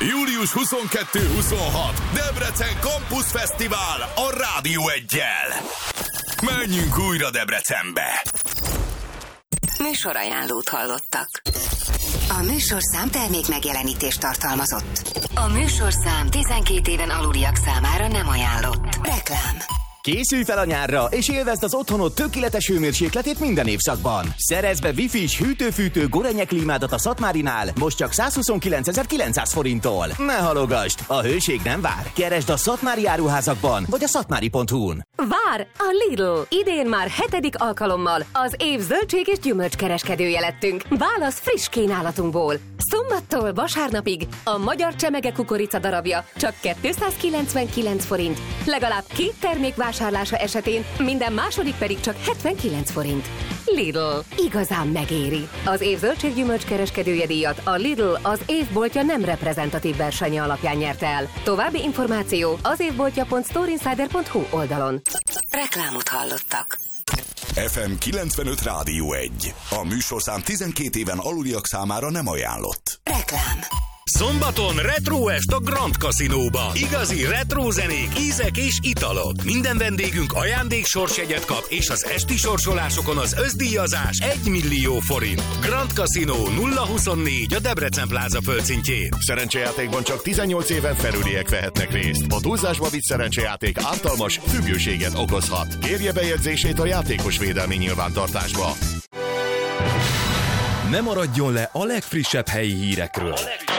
Július 22-26 Debrecen Campus Fesztivál a Rádió 1-jel. Menjünk újra Debrecenbe! Műsorajánlót hallottak. A műsorszám termék megjelenítést tartalmazott. A műsorszám 12 éven aluliak számára nem ajánlott. Reklám. Készülj fel a nyárra, és élvezd az otthonod tökéletes hőmérsékletét minden évszakban. Szerezd be Wi-Fi-s hűtő-fűtő Gorenje klímádat a Szatmárinál, most csak 129.900 forinttól. Ne halogasd, a hőség nem vár. Keresd a szatmári áruházakban, vagy a szatmári.hu-n. Vár a Lidl! Idén már 7. alkalommal az év zöldség és gyümölcskereskedője lettünk. Válasz friss kínálatunkból. Szombattól vasárnapig a magyar csemege kukorica darabja csak 299 forint. Legalább 2 termék vásárlása esetén minden második pedig csak 79 forint. Lidl. Igazán megéri. Az év zöldség-gyümölcs kereskedője díjat a Lidl az évboltja nem reprezentatív versenye alapján nyerte el. További információ az évboltja.storeinsider.hu oldalon. Reklámot hallottak. FM 95 Rádió 1. A műsorszám 12 éven aluliak számára nem ajánlott. Reklám. Szombaton Retro Est a Grand Casino-ba. Igazi retro zenék, ízek és italok. Minden vendégünk ajándéksorsjegyet kap, és az esti sorsolásokon az összdíjazás 1 millió forint. Grand Casino 024 a Debrecen pláza földszintjén. Szerencsejátékban csak 18 éven felüliek vehetnek részt. A túlzásba vitt szerencsejáték ártalmas, függőséget okozhat. Kérje bejegyzését a játékos védelmi nyilvántartásba. Ne maradjon le a legfrissebb helyi hírekről.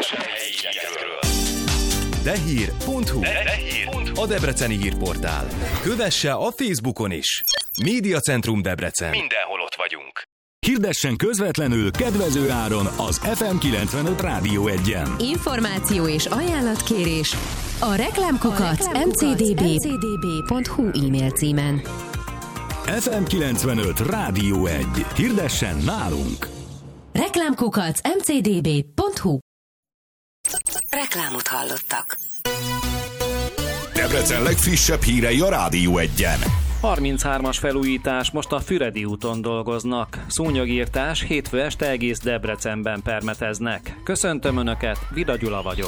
Dehír.hu, a debreceni hírportál. Kövesse a Facebookon is. Médiacentrum Debrecen. Mindenhol ott vagyunk. Hirdessen közvetlenül kedvező áron az FM 95 Rádió 1-en. Információ és ajánlatkérés a reklámkukac mcdb.hu e-mail címen. FM 95 Rádió 1. Hirdessen nálunk! Reklámkukac mcdb.hu. Reklámot hallottak. Debrecen legfrissebb hírei a Rádió 1-en. 33-as felújítás, most a Füredi úton dolgoznak. Szúnyogírtás, hétfő este egész Debrecenben permeteznek. Köszöntöm Önöket, Vida Gyula vagyok.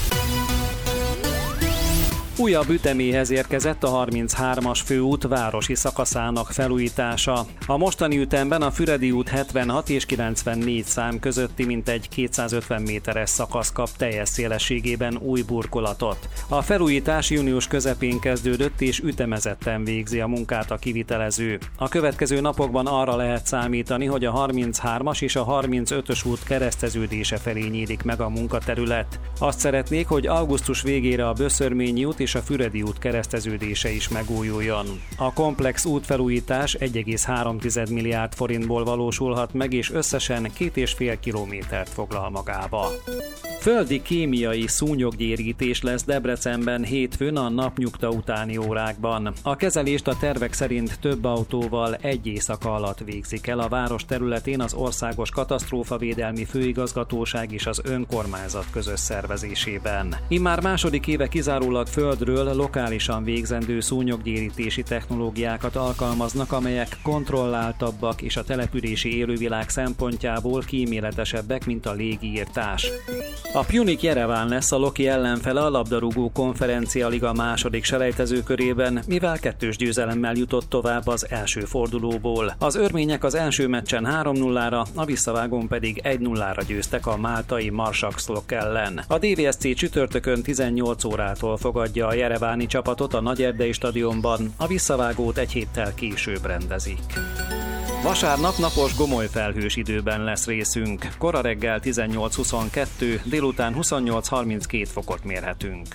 Újabb üteméhez érkezett a 33-as főút városi szakaszának felújítása. A mostani ütemben a Füredi út 76 és 94 szám közötti mintegy 250 méteres szakasz kap teljes szélességében új burkolatot. A felújítás június közepén kezdődött és ütemezetten végzi a munkát a kivitelező. A következő napokban arra lehet számítani, hogy a 33-as és a 35-ös út kereszteződése felé nyílik meg a munkaterület. Azt szeretnék, hogy augusztus végére a Böszörményi út és a Füredi út kereszteződése is megújuljon. A komplex útfelújítás 1,3 milliárd forintból valósulhat meg, és összesen 2,5 kilométert foglal magába. Földi kémiai szúnyoggyérítés lesz Debrecenben hétfőn a napnyugta utáni órákban. A kezelést a tervek szerint több autóval egy éjszaka alatt végzik el a város területén az Országos Katasztrófavédelmi Főigazgatóság és az önkormányzat közös szervezésében. Immár második éve kizárólag földről lokálisan végzendő szúnyoggyérítési technológiákat alkalmaznak, amelyek kontrolláltabbak és a települési élővilág szempontjából kíméletesebbek, mint a légiírtás. A Pjunik Jereván lesz a Loki ellenfele a labdarúgó konferencia liga második selejtezőkörében, mivel 2-s győzelemmel jutott tovább az első fordulóból. Az örmények az első meccsen 3-0-ra, a visszavágón pedig 1-0-ra győztek a máltai Marsaxlok ellen. A DVSC csütörtökön 18 órától fogadja a jereváni csapatot a Nagyerdei stadionban, a visszavágót egy héttel később rendezik. Vasárnap napos gomoly felhős időben lesz részünk. Kora reggel 18-22, délután 28-32 fokot mérhetünk.